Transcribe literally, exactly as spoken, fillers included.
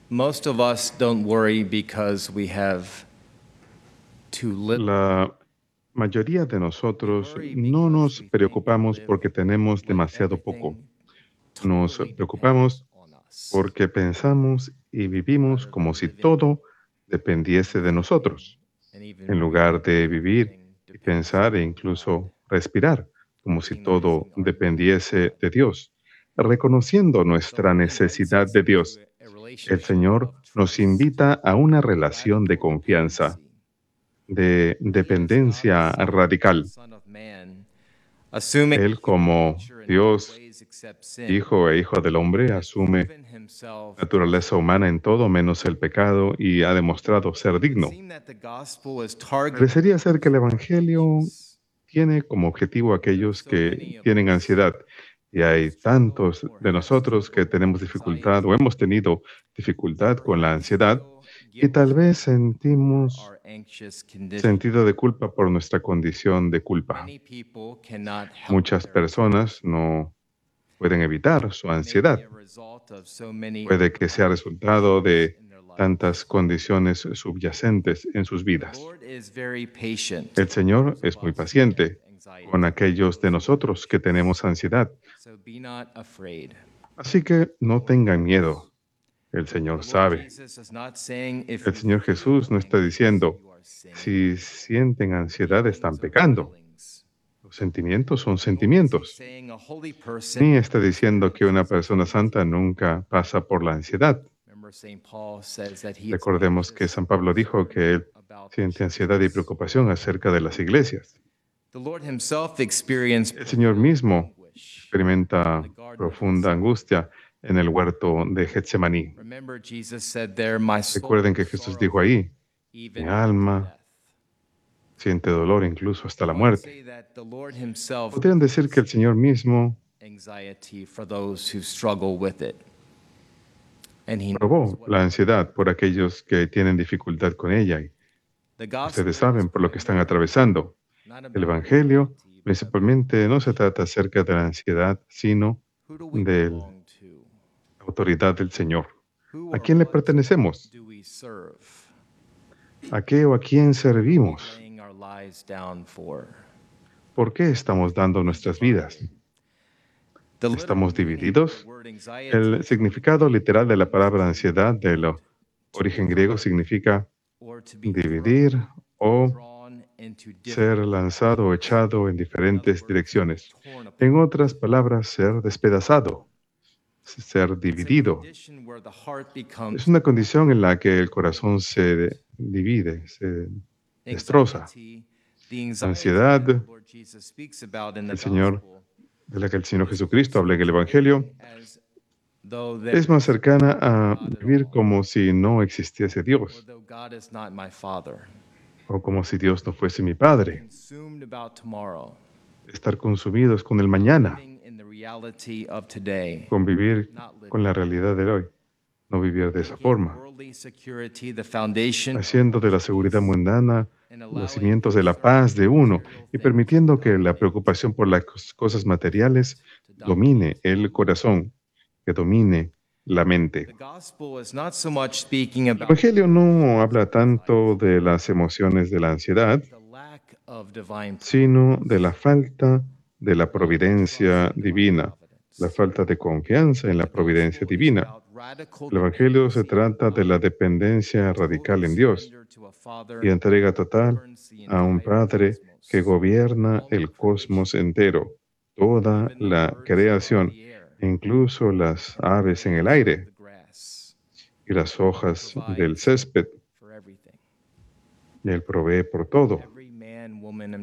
Most of us don't worry because we have too little. La mayoría de nosotros no nos preocupamos porque tenemos demasiado poco. Nos preocupamos porque pensamos y vivimos como si todo dependiese de nosotros, en lugar de vivir y pensar e incluso respirar como si todo dependiese de Dios, reconociendo nuestra necesidad de Dios. El Señor nos invita a una relación de confianza, de dependencia radical. Él, como Dios, Hijo e Hijo del Hombre, asume naturaleza humana en todo menos el pecado y ha demostrado ser digno. Parecería ser que el Evangelio tiene como objetivo a aquellos que tienen ansiedad. Y hay tantos de nosotros que tenemos dificultad o hemos tenido dificultad con la ansiedad y tal vez sentimos sentido de culpa por nuestra condición de culpa. Muchas personas no pueden evitar su ansiedad. Puede que sea resultado de tantas condiciones subyacentes en sus vidas. El Señor es muy paciente con aquellos de nosotros que tenemos ansiedad. Así que no tengan miedo. El Señor sabe. El Señor Jesús no está diciendo, si sienten ansiedad están pecando. Los sentimientos son sentimientos. Ni está diciendo que una persona santa nunca pasa por la ansiedad. Recordemos que San Pablo dijo que él siente ansiedad y preocupación acerca de las iglesias. El Señor mismo experimenta profunda angustia en el huerto de Getsemaní. Recuerden que Jesús dijo ahí, mi alma siente dolor incluso hasta la muerte. Podrían decir que el Señor mismo probó la ansiedad por aquellos que tienen dificultad con ella. Y ustedes saben por lo que están atravesando. El Evangelio principalmente no se trata acerca de la ansiedad, sino de la autoridad del Señor. ¿A quién le pertenecemos? ¿A qué o a quién servimos? ¿Por qué estamos dando nuestras vidas? ¿Estamos divididos? El significado literal de la palabra ansiedad del origen griego significa dividir o ser lanzado o echado en diferentes direcciones. En otras palabras, ser despedazado, ser dividido. Es una condición en la que el corazón se divide, se destroza. La ansiedad, el Señor, de la que el Señor Jesucristo habla en el Evangelio, es más cercana a vivir como si no existiese Dios, o como si Dios no fuese mi Padre. Estar consumidos con el mañana, convivir con la realidad de hoy, no vivir de esa forma, haciendo de la seguridad mundana los cimientos de la paz de uno y permitiendo que la preocupación por las cosas materiales domine el corazón, que domine la mente. El Evangelio no habla tanto de las emociones de la ansiedad, sino de la falta de la providencia divina, la falta de confianza en la providencia divina. El Evangelio se trata de la dependencia radical en Dios y entrega total a un Padre que gobierna el cosmos entero, toda la creación, incluso las aves en el aire y las hojas del césped. Y Él provee por todo.